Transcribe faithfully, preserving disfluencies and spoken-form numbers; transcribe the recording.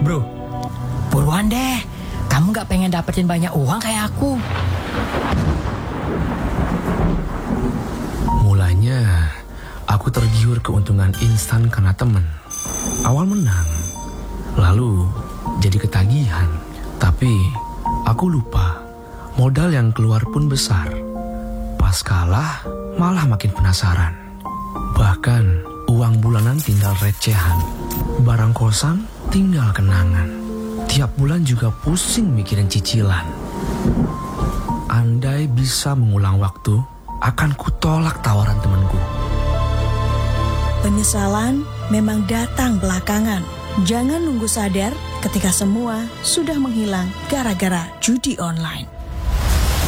bro. Buruan deh, kamu gak pengen dapetin banyak uang kayak aku. Mulanya, aku tergiur keuntungan instan karena temen. Awal menang, lalu jadi ketagihan. Tapi aku lupa, modal yang keluar pun besar. Pas kalah, malah makin penasaran. Bahkan uang bulanan tinggal recehan. Barang kosan tinggal kenangan. Tiap bulan juga pusing mikirin cicilan. Andai bisa mengulang waktu, akan kutolak tawaran temanku. Penyesalan memang datang belakangan. Jangan nunggu sadar ketika semua sudah menghilang gara-gara judi online.